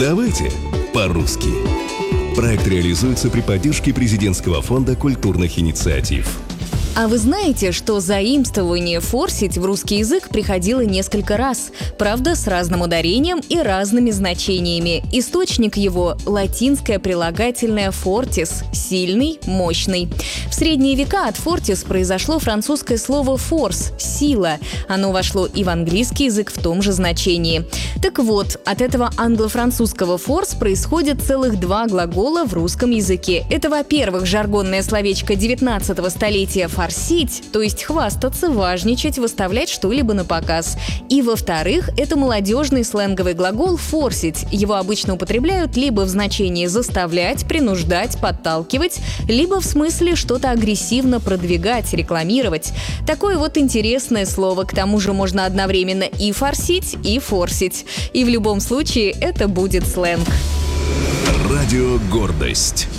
Давайте по-русски. Проект реализуется при поддержке Президентского фонда культурных инициатив. А вы знаете, что заимствование «форсить» в русский язык приходило несколько раз, правда, с разным ударением и разными значениями. Источник его – латинское прилагательное «fortis» – «сильный», «мощный». В средние века от «fortis» произошло французское слово «force» – «сила». Оно вошло и в английский язык в том же значении. Так вот, от этого англо-французского «force» происходит целых два глагола в русском языке. Это, во-первых, жаргонное словечко 19 столетия «форсить», то есть хвастаться, важничать, выставлять что-либо на показ. И, во-вторых, это молодежный сленговый глагол «форсить». Его обычно употребляют либо в значении «заставлять», «принуждать», «подталкивать», либо в смысле что-то агрессивно продвигать, рекламировать. Такое вот интересное слово. К тому же можно одновременно и форсить, и форсить. И в любом случае это будет сленг. Радио «Гордость».